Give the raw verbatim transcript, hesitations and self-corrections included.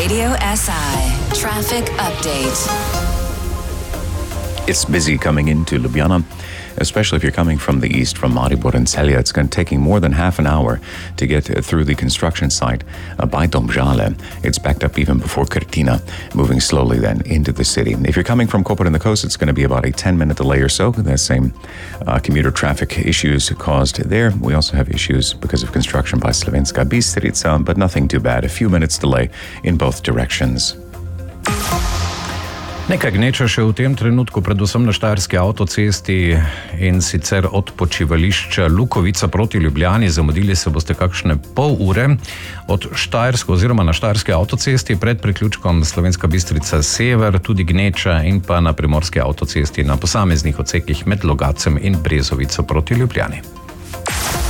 Radio S I Traffic Update. It's busy coming into Ljubljana, especially if you're coming from the east, from Maribor and Celje. It's going to taking more than half an hour to get through the construction site uh, by Domžale. It's backed up even before Krtina, moving slowly then into the city. If you're coming from Koper and the coast, it's going to be about a ten-minute delay or so. The same uh, commuter traffic issues caused there. We also have issues because of construction by Slovenska Bistrica, but nothing too bad. A few minutes delay in both directions. Nekaj gneča še v tem trenutku, predvsem na Štajerski avtocesti in sicer od počivališča Lukovica proti Ljubljani. Zamudili se boste kakšne pol ure od Štajerske oziroma na Štajerski avtocesti pred priključkom Slovenska Bistrica Sever, tudi gneča in pa na Primorski avtocesti na posameznih odsekih med Logacem in Brezovico proti Ljubljani.